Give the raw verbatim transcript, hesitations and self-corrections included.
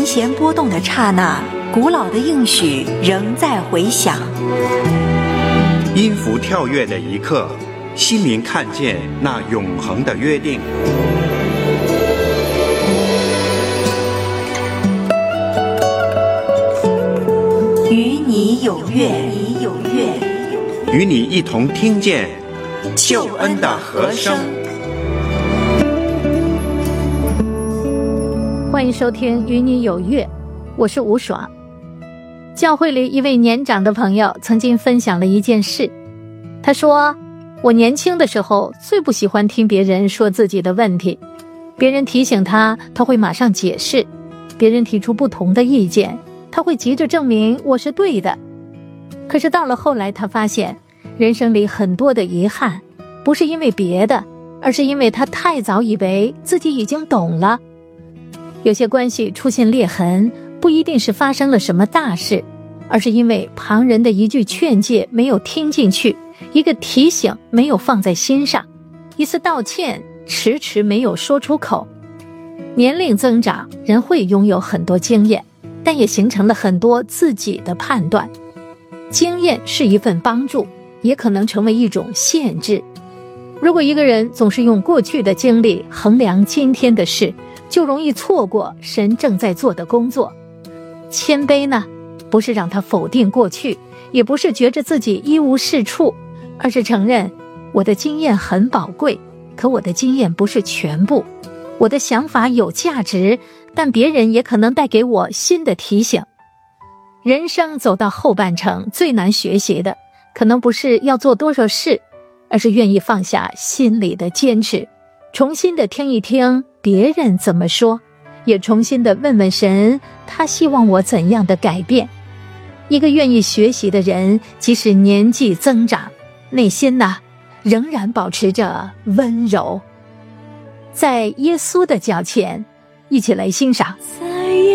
弦波动的刹那，古老的应许仍在回响。 音符跳跃的一刻，心灵看见那永恒的约定。 与你有约， 与你一同听见救恩的和声。 欢迎收听与你有约，我是吴爽。教会里一位年长的朋友曾经分享了一件事，他说，我年轻的时候最不喜欢听别人说自己的问题，别人提醒他，他会马上解释，别人提出不同的意见，他会急着证明我是对的。可是到了后来，他发现人生里很多的遗憾不是因为别的，而是因为他太早以为自己已经懂了。有些关系出现裂痕，不一定是发生了什么大事，而是因为旁人的一句劝诫没有听进去，一个提醒没有放在心上，一次道歉迟迟没有说出口。年龄增长，人会拥有很多经验，但也形成了很多自己的判断。经验是一份帮助，也可能成为一种限制。如果一个人总是用过去的经历衡量今天的事，就容易错过神正在做的工作。谦卑呢，不是让他否定过去，也不是觉着自己一无是处，而是承认我的经验很宝贵，可我的经验不是全部，我的想法有价值，但别人也可能带给我新的提醒。人生走到后半程，最难学习的可能不是要做多少事，而是愿意放下心里的坚持，重新的听一听别人怎么说，也重新的问问神，他希望我怎样的改变。一个愿意学习的人，即使年纪增长，内心呢，仍然保持着温柔。在耶稣的脚前，一起来欣赏。